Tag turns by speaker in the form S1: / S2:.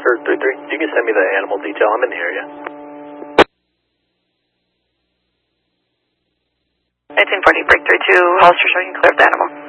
S1: 33, you can send me the animal detail. I'm in the area.
S2: 1940, break 32, Hollister showing you clear of the animal.